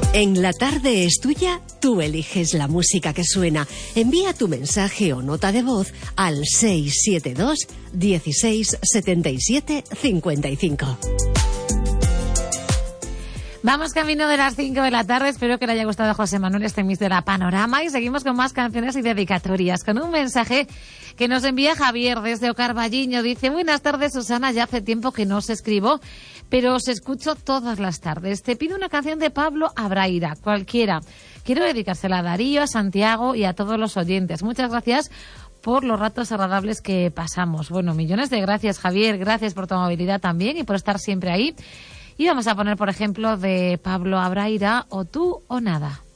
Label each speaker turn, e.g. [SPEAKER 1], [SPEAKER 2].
[SPEAKER 1] En La Tarde es Tuya, tú eliges la música que suena. Envía tu mensaje o nota de voz al 672 16 77 55.
[SPEAKER 2] Vamos camino de las 5 de la tarde. Espero que le haya gustado a José Manuel este mix de la Panorama. Y seguimos con más canciones y dedicatorias. Con un mensaje que nos envía Javier desde Ocarballiño. Dice: buenas tardes, Susana. Ya hace tiempo que no os escribo, pero os escucho todas las tardes. Te pido una canción de Pablo Abraira, cualquiera. Quiero dedicársela a Darío, a Santiago y a todos los oyentes. Muchas gracias por los ratos agradables que pasamos. Bueno, millones de gracias, Javier. Gracias por tu amabilidad también y por estar siempre ahí. Y vamos a poner, por ejemplo, de Pablo Abraira, O tú o nada.